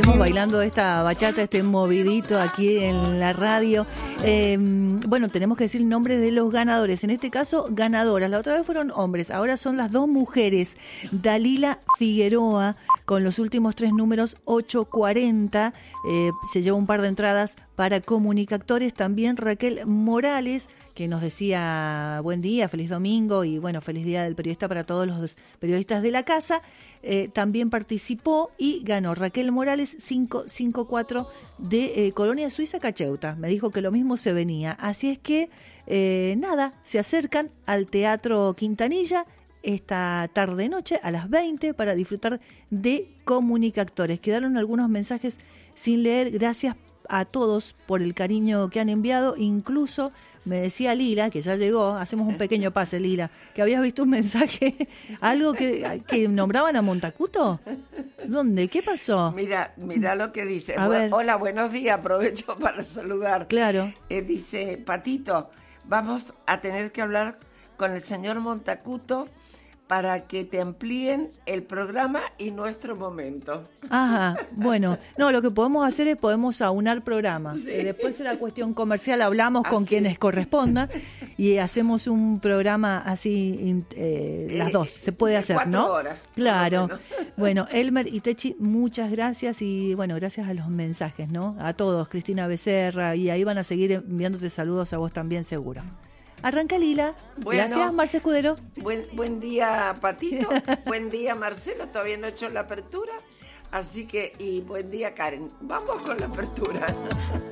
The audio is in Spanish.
estamos bailando esta bachata, este movidito aquí en la radio. Bueno, tenemos que decir el nombre de los ganadores. En este caso, ganadoras. La otra vez fueron hombres, ahora son las dos mujeres. Dalila Figueroa, con los últimos 3 números, 840. Se llevó un par de entradas para Comunicactores. También Raquel Morales, que nos decía buen día, feliz domingo y bueno, feliz día del periodista para todos los periodistas de la casa. También participó y ganó Raquel Morales 554 de Colonia Suiza Cacheuta. Me dijo que lo mismo se venía. Así es que nada, se acercan al Teatro Quintanilla esta tarde-noche a las 20 para disfrutar de Comunicactores. Quedaron algunos mensajes sin leer. Gracias a todos por el cariño que han enviado. Incluso me decía Lila, que ya llegó, hacemos un pequeño pase, Lila, que habías visto un mensaje, algo que nombraban a Montacuto. ¿Dónde? ¿Qué pasó? Mira lo que dice. Hola, buenos días, aprovecho para saludar. Claro. Dice, Patito, vamos a tener que hablar con el señor Montacuto para que te amplíen el programa y nuestro momento. Ajá, bueno, no, lo que podemos hacer es podemos aunar programas. Sí. Después de la cuestión comercial hablamos con quienes corresponda y hacemos un programa así, las dos, se puede hacer, 4 ¿no? horas. Claro. Bueno, Elmer y Techi, muchas gracias y bueno, gracias a los mensajes, ¿no? A todos, Cristina Becerra, y ahí van a seguir enviándote saludos a vos también, seguro. Arranca Lila. Bueno, gracias, Marce Escudero. Buen día, Patito. Buen día, Marcelo. Todavía no he hecho la apertura. Así que, y buen día, Karen. Vamos con la apertura.